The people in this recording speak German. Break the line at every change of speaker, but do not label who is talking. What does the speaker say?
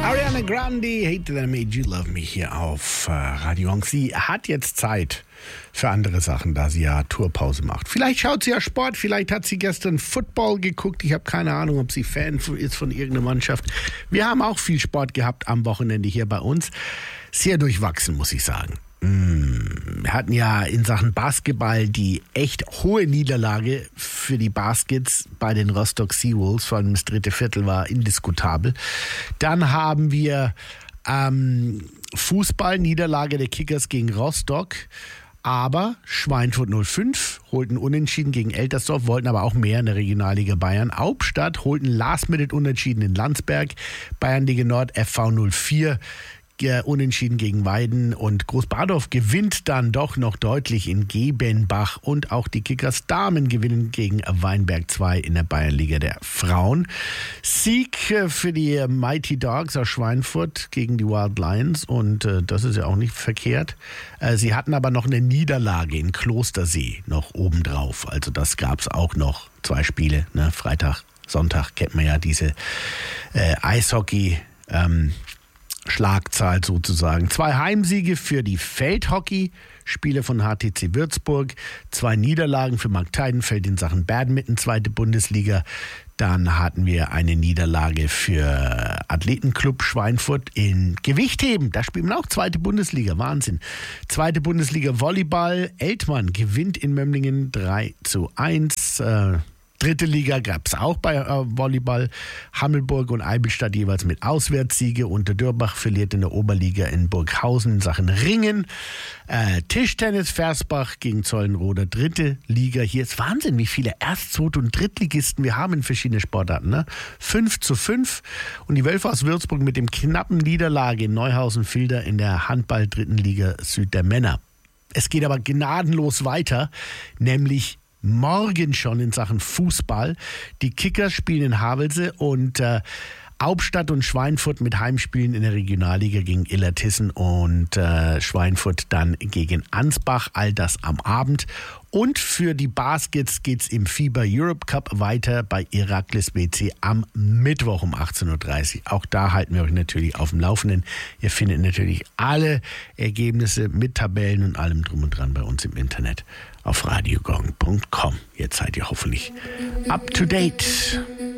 Ariana Grande, Hate That I Made You Love Me hier auf Radio Honk. Sie hat jetzt Zeit für andere Sachen, da sie ja Tourpause macht. Vielleicht schaut sie ja Sport, vielleicht hat sie gestern Football geguckt. Ich habe keine Ahnung, ob sie Fan ist von irgendeiner Mannschaft. Wir haben auch viel Sport gehabt am Wochenende hier bei uns. Sehr durchwachsen, muss ich sagen. Wir hatten ja in Sachen Basketball die echt hohe Niederlage für die Baskets bei den Rostock Seawolves, vor allem das dritte Viertel war indiskutabel. Dann haben wir Fußball, Niederlage der Kickers gegen Rostock, aber Schweinfurt 05 holten Unentschieden gegen Eltersdorf, wollten aber auch mehr in der Regionalliga Bayern. Hauptstadt holten Last-Minute-Unentschieden in Landsberg, Bayernliga Nord FV 04 Unentschieden gegen Weiden und Großbadorf gewinnt dann doch noch deutlich in Gebenbach und auch die Kickers Damen gewinnen gegen Weinberg 2 in der Bayernliga der Frauen. Sieg für die Mighty Dogs aus Schweinfurt gegen die Wild Lions und das ist ja auch nicht verkehrt. Sie hatten aber noch eine Niederlage in Klostersee noch obendrauf, also das gab es auch noch, 2 Spiele, ne? Freitag, Sonntag kennt man ja diese Eishockey Schlagzahl sozusagen. 2 Heimsiege für die Feldhockey-Spieler von HTC Würzburg, 2 Niederlagen für Mark Teidenfeld in Sachen Badminton, 2. Bundesliga. Dann hatten wir eine Niederlage für Athletenclub Schweinfurt in Gewichtheben. Da spielen wir auch 2. Bundesliga. Wahnsinn. 2. Bundesliga Volleyball. Eltmann gewinnt in Mömlingen 3:1. 3. Liga gab es auch bei Volleyball. Hammelburg und Eibelstadt jeweils mit Auswärtssiege. Unterdürbach verliert in der Oberliga in Burghausen in Sachen Ringen. Tischtennis Versbach gegen Zollenroda. 3. Liga. Hier ist Wahnsinn, wie viele Erst-, Zweit- und Drittligisten wir haben in verschiedenen Sportarten. Ne? 5:5. Und die Wölfe aus Würzburg mit dem knappen Niederlage in Neuhausen-Filder in der Handball 3. Liga Süd der Männer. Es geht aber gnadenlos weiter, nämlich morgen schon in Sachen Fußball. Die Kickers spielen in Havelse und Hauptstadt und Schweinfurt mit Heimspielen in der Regionalliga gegen Illertissen und Schweinfurt dann gegen Ansbach. All das am Abend. Und für die Baskets geht's im FIBA Europe Cup weiter bei Iraklis BC am Mittwoch um 18:30 Uhr. Auch da halten wir euch natürlich auf dem Laufenden. Ihr findet natürlich alle Ergebnisse mit Tabellen und allem drum und dran bei uns im Internet auf radiogong.com. Jetzt seid ihr hoffentlich up to date.